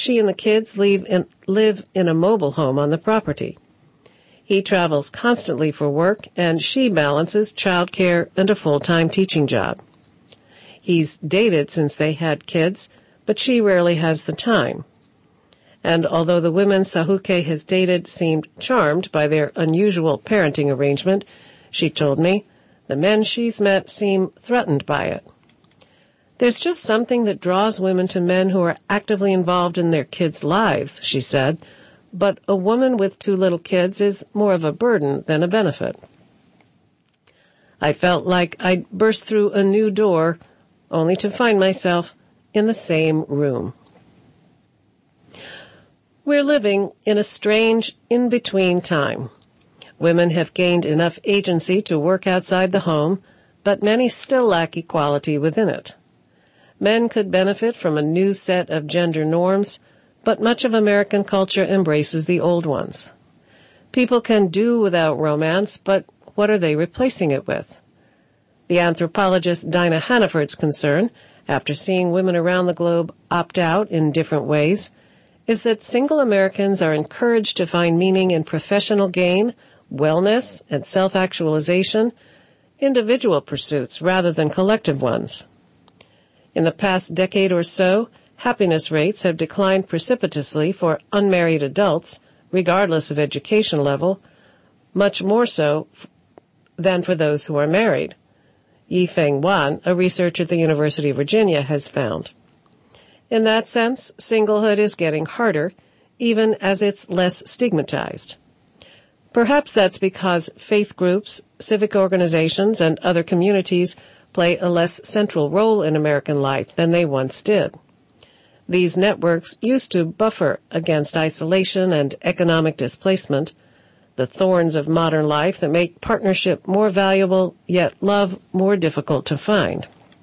She and the kids live in a mobile home on the property. He travels constantly for work, and she balances childcare and a full-time teaching job. He's dated since they had kids, but she rarely has the time. And although the women Sahuke has dated seemed charmed by their unusual parenting arrangement, she told me, the men she's met seem threatened by it. There's just something that draws women to men who are actively involved in their kids' lives, she said, but a woman with 2 little kids is more of a burden than a benefit. I felt like I'd burst through a new door, only to find myself in the same room. We're living in a strange in-between time. Women have gained enough agency to work outside the home, but many still lack equality within it. Men could benefit from a new set of gender norms, but much of American culture embraces the old ones. People can do without romance, but what are they replacing it with? The anthropologist Dinah Hannaford's concern, after seeing women around the globe opt out in different ways, is that single Americans are encouraged to find meaning in professional gain, wellness, and self-actualization, individual pursuits rather than collective ones. In the past decade or so, happiness rates have declined precipitously for unmarried adults, regardless of education level, much more so than for those who are married. Yifeng Wan, a researcher at the University of Virginia, has found. In that sense, singlehood is getting harder, even as it's less stigmatized. Perhaps that's because faith groups, civic organizations, and other communities play a less central role in American life than they once did. These networks used to buffer against isolation and economic displacement, the thorns of modern life that make partnership more valuable, yet love more difficult to find.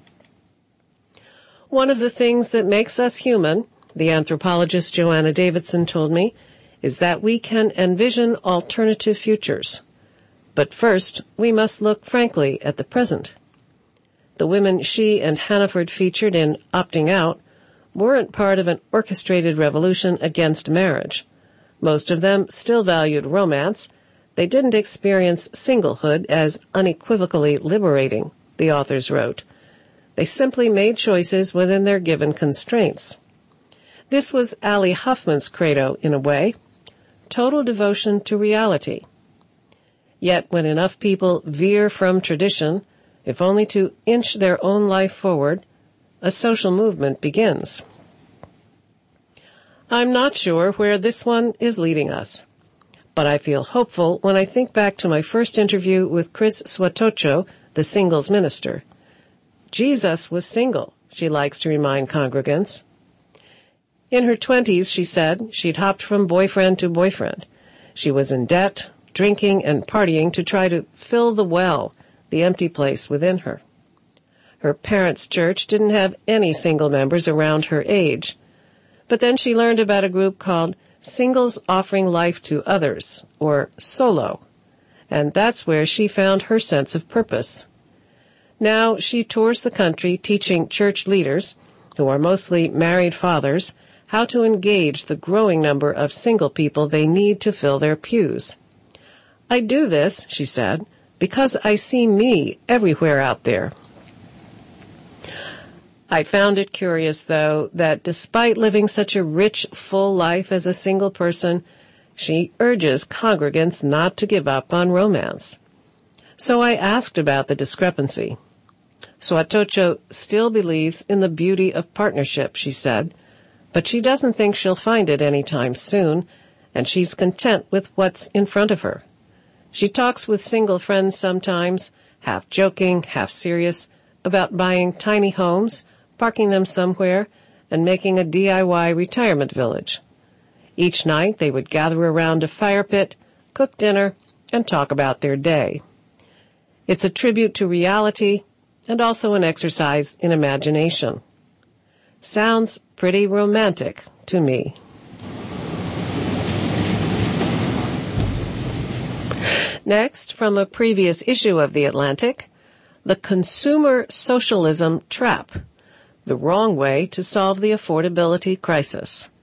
One of the things that makes us human, the anthropologist Joanna Davidson told me, is that we can envision alternative futures. But first, we must look frankly at the present. The women she and Hannaford featured in Opting Out weren't part of an orchestrated revolution against marriage. Most of them still valued romance. They didn't experience singlehood as unequivocally liberating, the authors wrote. They simply made choices within their given constraints. This was Allie Huffman's credo, in a way, total devotion to reality. Yet when enough people veer from tradition, if only to inch their own life forward, a social movement begins. I'm not sure where this one is leading us, but I feel hopeful when I think back to my first interview with Chris Swatocho, the singles minister. Jesus was single, she likes to remind congregants. In her 20s, she said, she'd hopped from boyfriend to boyfriend. She was in debt, drinking, and partying to try to fill the well, the empty place within her. Her parents' church didn't have any single members around her age. But then she learned about a group called Singles Offering Life to Others, or SOLO, and that's where she found her sense of purpose. Now she tours the country teaching church leaders, who are mostly married fathers, how to engage the growing number of single people they need to fill their pews. I do this, she said, because I see me everywhere out there. I found it curious, though, that despite living such a rich, full life as a single person, she urges congregants not to give up on romance. So I asked about the discrepancy. Swatocho still believes in the beauty of partnership, she said, but she doesn't think she'll find it anytime soon, and she's content with what's in front of her. She talks with single friends sometimes, half joking, half serious, about buying tiny homes, parking them somewhere, and making a DIY retirement village. Each night they would gather around a fire pit, cook dinner, and talk about their day. It's a tribute to reality and also an exercise in imagination. Sounds pretty romantic to me. Next, from a previous issue of The Atlantic, the consumer socialism trap, the wrong way to solve the affordability crisis.